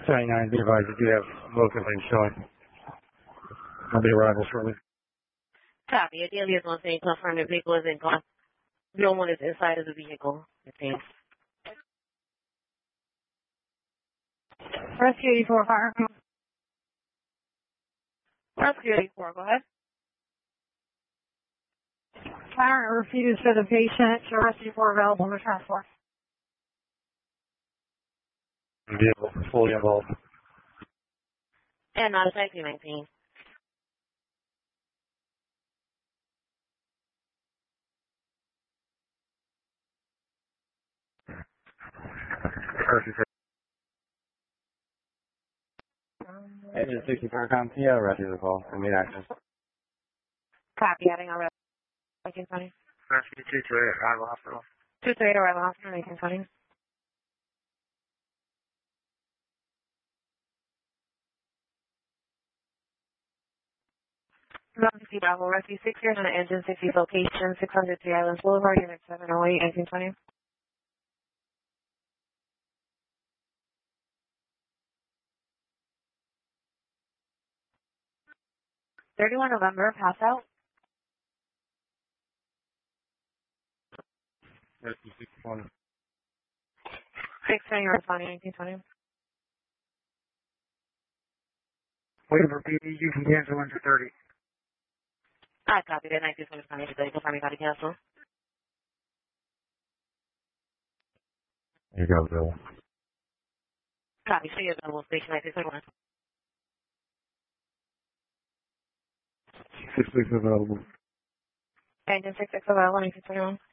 29, be advised, you do have local lanes showing. I'll be arrival shortly. Copy. A daily is on scene. Confirm the vehicle is in class. No one is inside of the vehicle. Thanks. Rescue 84 fire. Rescue 84, go ahead. Parent refused for the patient to rescue 4 available for transport. Vehicle fully involved. And not a taxi 19. Agent 60 Paracom, yeah, ready to call. I mean, access. Copy. Having a rescue 20. Rescue 228, arrival hospital. 238 arrival hospital, 1920. Emergency Bravo Rescue 6 here on Engine 60 location, 600 Three Islands Boulevard, Unit 708, 1920. 31 November, pass out. Rescue 61. 620 responding, 1920. Waiting for PD, you can cancel into 30. I copied it, 1920 responding today. Confirming how to cancel. Here you go, Bill. Copy. See you available, station 1921. 66 available. Engine 66 available, 1921.